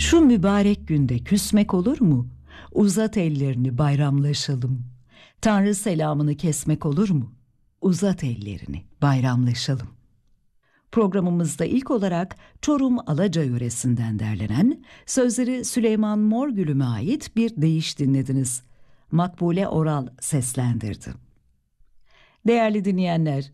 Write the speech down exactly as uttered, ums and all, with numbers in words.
Şu mübarek günde küsmek olur mu? Uzat ellerini bayramlaşalım. Tanrı selamını kesmek olur mu? Uzat ellerini bayramlaşalım. Programımızda ilk olarak Çorum Alaca yöresinden derlenen, sözleri Süleyman Morgülüm'e ait bir deyiş dinlediniz. Makbule Oral seslendirdi. Değerli dinleyenler,